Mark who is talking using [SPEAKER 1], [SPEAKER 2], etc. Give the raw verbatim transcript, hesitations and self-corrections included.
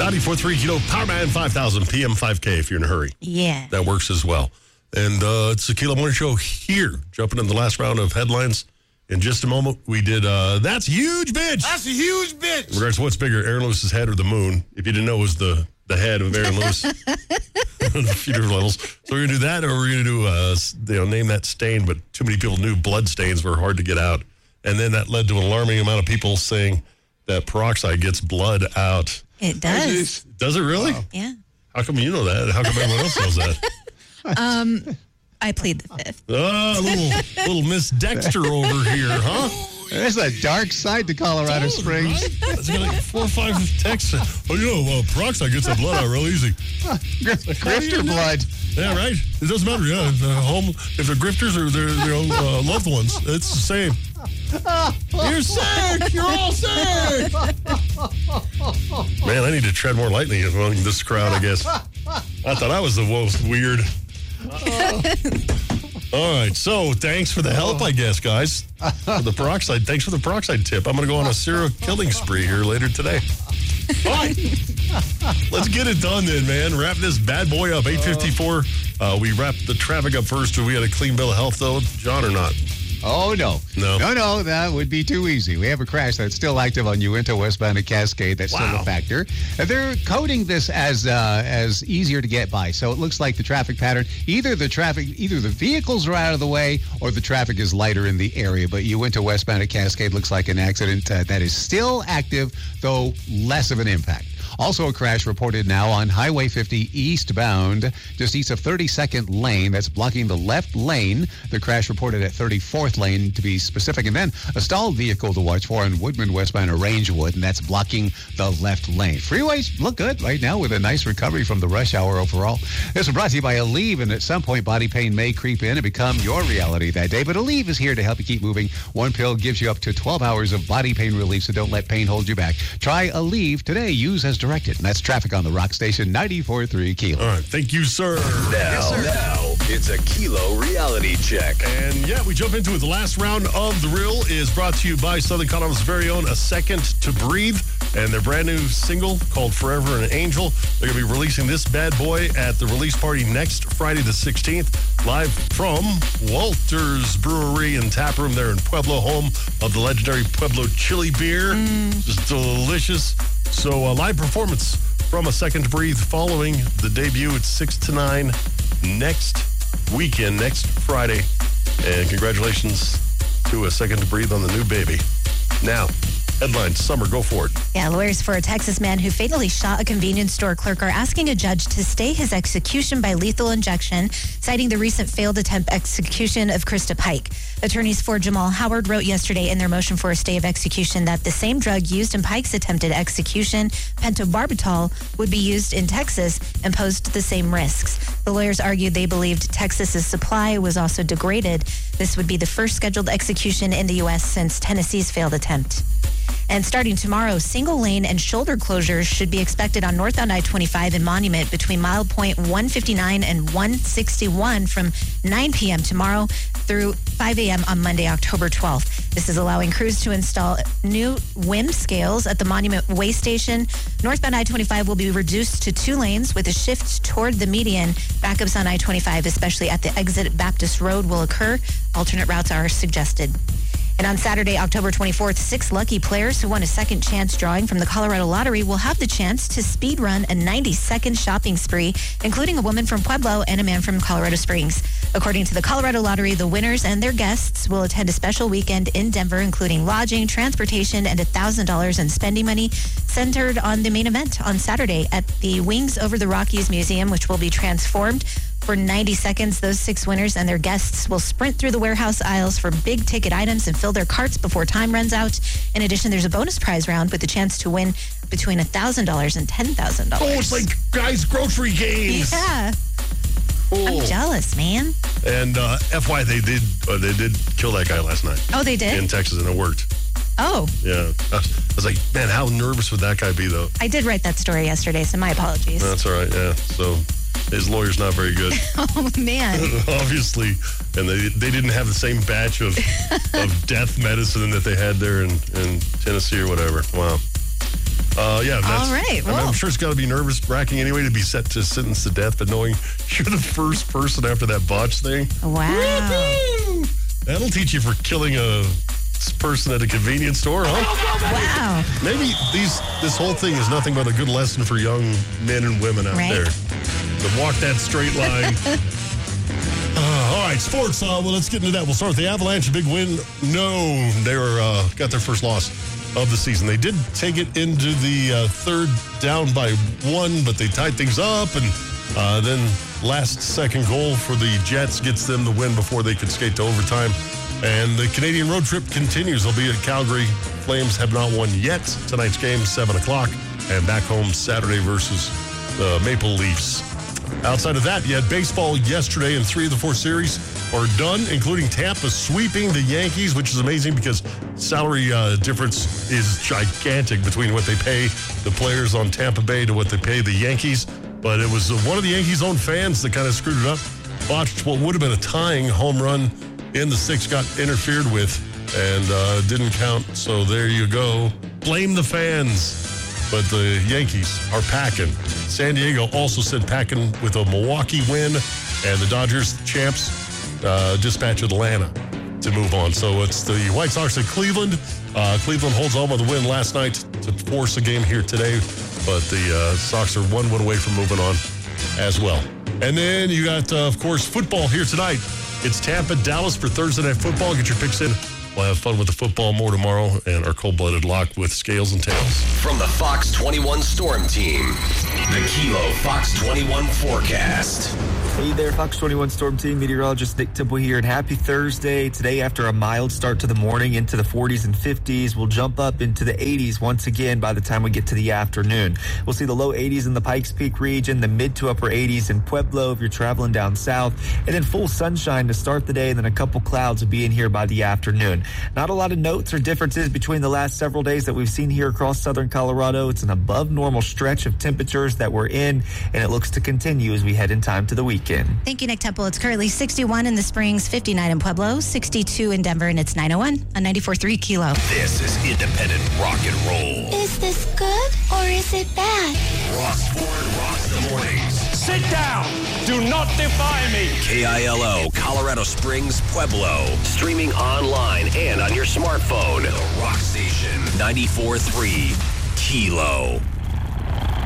[SPEAKER 1] ninety-four point three, you know, Powerman five thousand, P M five K if you're in a hurry.
[SPEAKER 2] Yeah.
[SPEAKER 1] That works as well. And uh, it's the Kilo Morning Show here. Jumping in the last round of headlines. In just a moment, we did, uh, That's Huge Bitch.
[SPEAKER 3] That's a huge bitch.
[SPEAKER 1] In regards to what's bigger, Aaron Lewis's head or the moon. If you didn't know, it was the, the head of Aaron Lewis. A few different levels. So we're going to do that, or we're going to do, uh, you know, name that stain, but too many people knew blood stains were hard to get out. And then that led to an alarming amount of people saying that peroxide gets blood out.
[SPEAKER 2] It does.
[SPEAKER 1] Does it really?
[SPEAKER 2] Wow. Yeah.
[SPEAKER 1] How come you know that? How come everyone else knows that?
[SPEAKER 2] Um, I plead the fifth.
[SPEAKER 1] Oh, little, little Miss Dexter over here, huh?
[SPEAKER 4] There's a dark side to Colorado
[SPEAKER 1] Totally,
[SPEAKER 4] Springs.
[SPEAKER 1] Right? It's got like four or five texts. Oh, you know, uh, peroxide gets the blood out real easy.
[SPEAKER 4] Grifter blood.
[SPEAKER 1] Yeah, right? It doesn't matter, yeah. If they're, home, if they're grifters or they're their own uh, loved ones, it's the same. You're sick! You're all sick! Man, I need to tread more lightly among this crowd, I guess. I thought I was the most weird. All right, so thanks for the help, I guess, guys. For the peroxide. Thanks for the peroxide tip. I'm going to go on a serial killing spree here later today. All right. Let's get it done then, man. Wrap this bad boy up. eight fifty-four. Uh, we wrapped the traffic up first. Do we had a clean bill of health, though, John, or not?
[SPEAKER 4] Oh, no.
[SPEAKER 1] No.
[SPEAKER 4] No, no, that would be too easy. We have a crash that's still active on Uinta, westbound at Cascade. That's
[SPEAKER 1] Wow.
[SPEAKER 4] still a factor. And they're coding this as uh, as easier to get by. So it looks like the traffic pattern, either the traffic, either the vehicles are out of the way or the traffic is lighter in the area. But Uinta, westbound at Cascade looks like an accident uh, that is still active, though less of an impact. Also a crash reported now on Highway fifty eastbound, just east of thirty-second lane. That's blocking the left lane. The crash reported at thirty-fourth lane, to be specific. And then a stalled vehicle to watch for on Woodman westbound of Rangewood, and that's blocking the left lane. Freeways look good right now with a nice recovery from the rush hour overall. This is brought to you by Aleve, and at some point body pain may creep in and become your reality that day. But Aleve is here to help you keep moving. One pill gives you up to twelve hours of body pain relief, so don't let pain hold you back. Try Aleve today. Use as directed. And that's traffic on the Rock Station, ninety-four point three Kilo.
[SPEAKER 1] All right. Thank you, sir.
[SPEAKER 5] Now,
[SPEAKER 1] Yes, sir.
[SPEAKER 5] now, it's a Kilo reality check.
[SPEAKER 1] And yeah, we jump into it. The last round of the reel is brought to you by Southern Colorado's very own A Second to Breathe and their brand new single called Forever an Angel. They're going to be releasing this bad boy at the release party next Friday the sixteenth, live from Walter's Brewery and Tap Room there in Pueblo, home of the legendary Pueblo Chili Beer. Mm. Just delicious. So a live performance from A Second to Breathe following the debut at six to nine next weekend, next Friday. And congratulations to A Second to Breathe on the new baby. Now, headlines. Summer, go for it.
[SPEAKER 2] Yeah, lawyers for a Texas man who fatally shot a convenience store clerk are asking a judge to stay his execution by lethal injection, citing the recent failed attempt execution of Krista Pike. Attorneys for Jamal Howard wrote yesterday in their motion for a stay of execution that the same drug used in Pike's attempted execution, pentobarbital, would be used in Texas and posed the same risks. The lawyers argued they believed Texas's supply was also degraded. This would be the first scheduled execution in the U S since Tennessee's failed attempt. And starting tomorrow, single lane and shoulder closures should be expected on northbound I twenty-five and Monument between mile point one fifty-nine and one sixty-one from nine p.m. tomorrow through five a.m. on Monday, October twelfth. This is allowing crews to install new W I M scales at the Monument Way Station. Northbound I twenty-five will be reduced to two lanes with a shift toward the median. Backups on I twenty-five, especially at the exit at Baptist Road, will occur. Alternate routes are suggested. And on Saturday, October twenty-fourth, six lucky players who won a second chance drawing from the Colorado Lottery will have the chance to speed run a ninety-second shopping spree, including a woman from Pueblo and a man from Colorado Springs. According to the Colorado Lottery, the winners and their guests will attend a special weekend in Denver, including lodging, transportation, and one thousand dollars in spending money, centered on the main event on Saturday at the Wings Over the Rockies Museum, which will be transformed. For ninety seconds, those six winners and their guests will sprint through the warehouse aisles for big ticket items and fill their carts before time runs out. In addition, there's a bonus prize round with the chance to win between one thousand dollars and ten thousand dollars.
[SPEAKER 1] Oh, it's like guys' grocery games.
[SPEAKER 2] Yeah.
[SPEAKER 1] Cool.
[SPEAKER 2] I'm jealous, man.
[SPEAKER 1] And uh, F Y, they did uh, they did kill that guy last night.
[SPEAKER 2] Oh, they did?
[SPEAKER 1] In Texas, and it worked.
[SPEAKER 2] Oh.
[SPEAKER 1] Yeah. I was, I was like, man, how nervous would that guy be, though?
[SPEAKER 2] I did write that story yesterday, so my apologies.
[SPEAKER 1] That's all right, yeah. So his lawyer's not very good.
[SPEAKER 2] Oh, man.
[SPEAKER 1] Obviously. And they they didn't have the same batch of, of death medicine that they had there in, in Tennessee or whatever. Wow. Uh, yeah, that's,
[SPEAKER 2] All right,
[SPEAKER 1] I mean,
[SPEAKER 2] well.
[SPEAKER 1] I'm sure it's got to be nervous-wracking anyway to be set to sentence to death, but knowing you're the first person after that botch thing.
[SPEAKER 2] Wow.
[SPEAKER 1] Woo-hoo! That'll teach you for killing a person at a convenience store, huh?
[SPEAKER 2] Wow.
[SPEAKER 1] Maybe these this whole thing is nothing but a good lesson for young men and women out
[SPEAKER 2] Right.
[SPEAKER 1] there to walk that straight line. uh, all right, sports. Uh, well, let's get into that. We'll start with the Avalanche. A big win. No, they were uh, got their first loss of the season. They did take it into the uh, third down by one, but they tied things up, and uh, then last second goal for the Jets gets them the win before they could skate to overtime. And the Canadian road trip continues. They'll be at Calgary. Flames have not won yet. Tonight's game, seven o'clock, and back home Saturday versus the Maple Leafs. Outside of that, you had baseball yesterday, and three of the four series are done, including Tampa sweeping the Yankees, which is amazing because salary uh, difference is gigantic between what they pay the players on Tampa Bay to what they pay the Yankees. But it was uh, one of the Yankees' own fans that kind of screwed it up. Botched what would have been a tying home run in the sixth, got interfered with, and uh, didn't count. So there you go. Blame the fans. But the Yankees are packing. San Diego also sent packing with a Milwaukee win, and the Dodgers, champs, uh, dispatch Atlanta to move on. So it's the White Sox at Cleveland. Uh, Cleveland holds on with a win last night to force a game here today, but the uh, Sox are one win away from moving on as well. And then you got, uh, of course, football here tonight. It's Tampa, Dallas for Thursday Night Football. Get your picks in. We'll have fun with the football more tomorrow, and our cold-blooded lock with Scales and Tails.
[SPEAKER 5] From the Fox twenty-one Storm Team, the Kilo Fox twenty-one forecast.
[SPEAKER 3] Hey there, Fox twenty-one Storm Team meteorologist Nick Temple here, and happy Thursday. Today, after a mild start to the morning into the forties and fifties, we'll jump up into the eighties once again by the time we get to the afternoon. We'll see the low eighties in the Pikes Peak region, the mid to upper eighties in Pueblo if you're traveling down south, and then full sunshine to start the day, and then a couple clouds will be in here by the afternoon. Not a lot of notes or differences between the last several days that we've seen here across southern Colorado. It's an above normal stretch of temperatures that we're in, and it looks to continue as we head in time to the weekend.
[SPEAKER 2] Thank you, Nick Temple. It's currently sixty-one in the Springs, fifty-nine in Pueblo, sixty-two in Denver, and it's nine oh one on ninety-four point three Kilo.
[SPEAKER 5] This is independent rock and roll.
[SPEAKER 6] Is this good or is it bad?
[SPEAKER 5] Rossford rocks the mornings.
[SPEAKER 7] Sit down! Do not defy me!
[SPEAKER 5] K I L O, Colorado Springs, Pueblo. Streaming online and on your smartphone. The Rock Station, ninety-four point three Kilo.